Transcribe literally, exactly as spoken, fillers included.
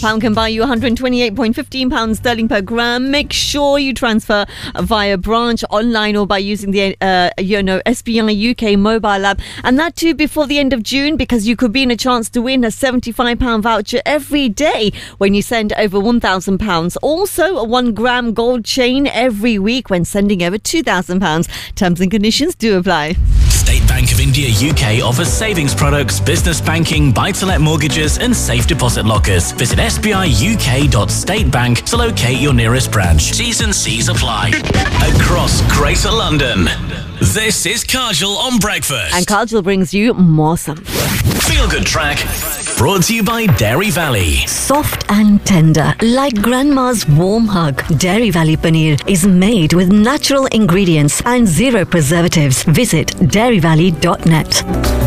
pound can buy you one hundred twenty-eight point one five pounds sterling per gram. Make sure you transfer via branch, online, or by using the uh, you know S B I U K mobile app, and that too before the end of June, because you could be in a chance to win a seventy-five pound voucher every day when you send over one thousand pounds. Also, a one gram gold chain every week when sending over two thousand pounds. Terms and conditions do apply. State Bank of India U K offers savings products, business banking, buy-to-let mortgages and safe deposit lockers. Visit s b i u k dot state bank to locate your nearest branch. T's and C's apply. Across Greater London, this is Kajal on Breakfast. And Kajal brings you Mausam. Feel Good Track, brought to you by Dairy Valley. Soft and tender, like grandma's warm hug. Dairy Valley Paneer is made with natural ingredients and zero preservatives. Visit dairy valley dot net.